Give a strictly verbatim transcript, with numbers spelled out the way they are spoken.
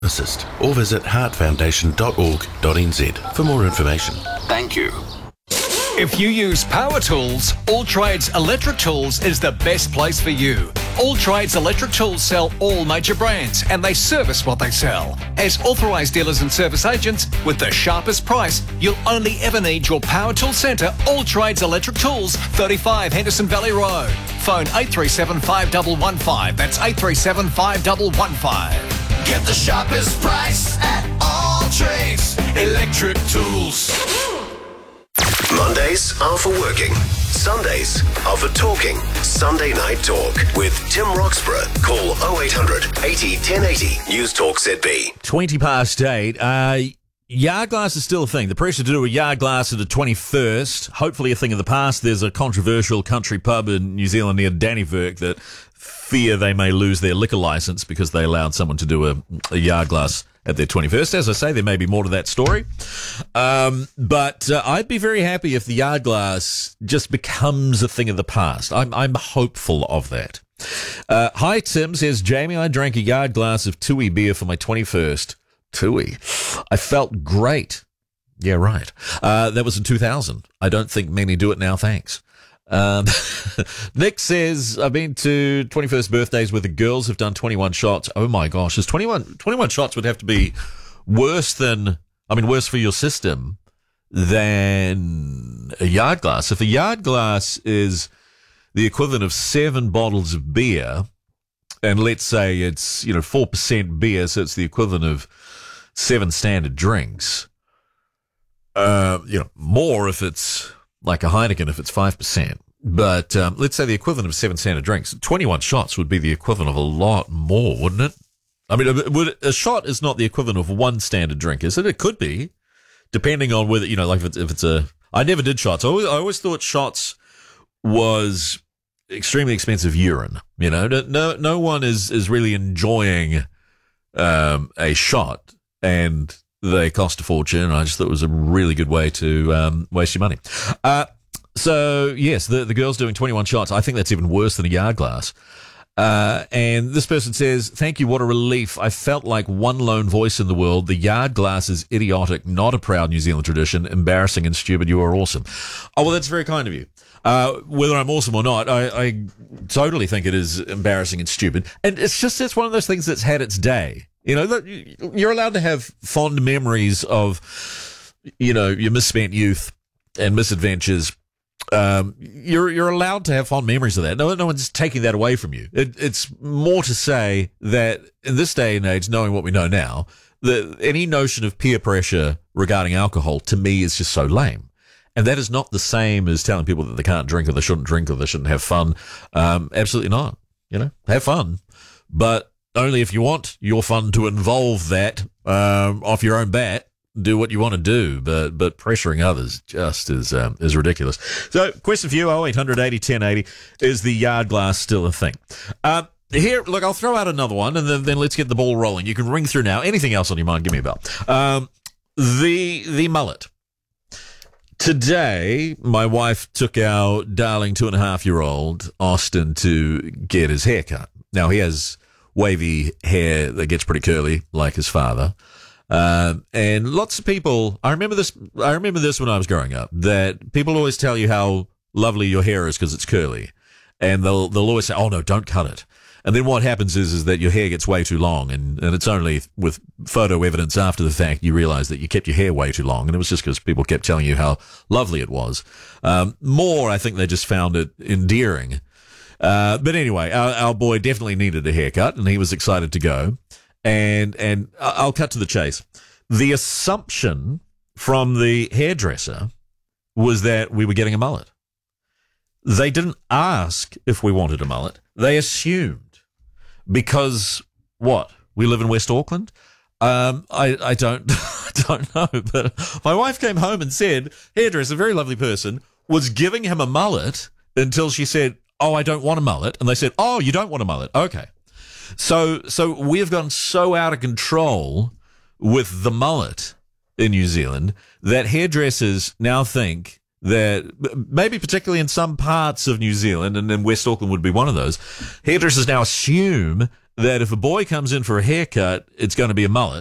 Assist or visit heart foundation dot org dot n z for more information. Thank you. If you use power tools, All Trades Electric Tools is the best place for you. All Trades Electric Tools sell all major brands and they service what they sell. As authorised dealers and service agents, with the sharpest price, you'll only ever need your power tool centre, All Trades Electric Tools, thirty-five Henderson Valley Road. Phone eight three seven, five one one five. That's eight three seven, five one one five. Get the sharpest price at All Trades Electric Tools. Mondays are for working. Sundays are for talking. Sunday Night Talk with Tim Roxburgh. Call oh eight hundred eighty ten eighty. News Talk Z B. twenty past eight. Uh, yard glass is still a thing. The pressure to do a yard glass at the twenty-first, hopefully a thing of the past. There's a controversial country pub in New Zealand near Dannevirke that fear they may lose their liquor license because they allowed someone to do a, a yard glass at their twenty-first. As I say, there may be more to that story. Um, but uh, I'd be very happy if the yard glass just becomes a thing of the past. I'm, I'm hopeful of that. Uh, hi, Tim, says Jamie, I drank a yard glass of Tui beer for my twenty-first. Tui. I felt great. Yeah, right. Uh, that was in two thousand. I don't think many do it now, thanks. Um, Nick says, I've been to twenty-first birthdays where the girls have done twenty-one shots. Oh my gosh, there's twenty-one, twenty-one shots would have to be worse than, I mean, worse for your system than a yard glass. If a yard glass is the equivalent of seven bottles of beer, and let's say it's, you know, four percent beer, so it's the equivalent of seven standard drinks, uh, you know, more if it's like a Heineken if it's five percent. But um, let's say the equivalent of seven standard drinks. twenty-one shots would be the equivalent of a lot more, wouldn't it? I mean, a, would, a shot is not the equivalent of one standard drink, is it? It could be, depending on whether, you know, like if it's, if it's a... I never did shots. I always, I always thought shots was extremely expensive urine, you know? No, no one is, is really enjoying um, a shot, and they cost a fortune. I just thought it was a really good way to um, waste your money. Uh, so, yes, the, the girl's doing twenty-one shots. I think that's even worse than a yard glass. Uh, and this person says, thank you, what a relief. I felt like one lone voice in the world. The yard glass is idiotic, not a proud New Zealand tradition. Embarrassing and stupid. You are awesome. Oh, well, that's very kind of you. Uh, whether I'm awesome or not, I, I totally think it is embarrassing and stupid. And it's just, it's one of those things that's had its day. You know, you're allowed to have fond memories of, you know, your misspent youth and misadventures. Um, you're you're allowed to have fond memories of that. No, no one's taking that away from you. It, it's more to say that in this day and age, knowing what we know now, that any notion of peer pressure regarding alcohol to me is just so lame. And that is not the same as telling people that they can't drink or they shouldn't drink or they shouldn't have fun. Um, absolutely not. You know, have fun, but only if you want your fun to involve that um, off your own bat. Do what you want to do, but but pressuring others just is um, is ridiculous. So, question for you: oh eight hundred eighty ten eighty. Is the yard glass still a thing? Uh, here, look, I'll throw out another one, and then, then let's get the ball rolling. You can ring through now. Anything else on your mind? Give me a bell. Um, the the mullet. Today, my wife took our darling two and a half year old Austin to get his hair cut. Now he has wavy hair that gets pretty curly, like his father. Um, and lots of people, I remember this, I remember this when I was growing up, that people always tell you how lovely your hair is because it's curly. And they'll, they'll always say, oh no, don't cut it. And then what happens is, is that your hair gets way too long, and, and it's only with photo evidence after the fact you realize that you kept your hair way too long, and it was just because people kept telling you how lovely it was. Um, more, I think they just found it endearing. Uh, but anyway, our, our boy definitely needed a haircut, and he was excited to go. And, and I'll cut to the chase. The assumption from the hairdresser was that we were getting a mullet. They didn't ask if we wanted a mullet. They assumed. Because what? We live in West Auckland? Um, I, I don't, don't know, but my wife came home and said, hairdresser, a very lovely person, was giving him a mullet until she said, oh, I don't want a mullet. And they said, oh, you don't want a mullet. Okay. So, so we have gotten so out of control with the mullet in New Zealand that hairdressers now think that maybe particularly in some parts of New Zealand, and then West Auckland would be one of those, hairdressers now assume that if a boy comes in for a haircut, it's going to be a mullet.